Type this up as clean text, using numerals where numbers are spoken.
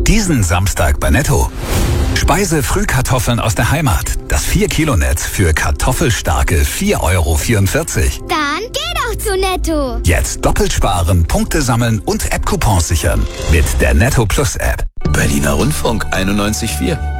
Diesen Samstag bei Netto. Speise-Frühkartoffeln aus der Heimat. Das 4-Kilo-Netz für kartoffelstarke 4,44 €. Dann geh doch zu Netto. Jetzt doppelt sparen, Punkte sammeln und App-Coupons sichern. Mit der Netto Plus App. Berliner Rundfunk 91,4.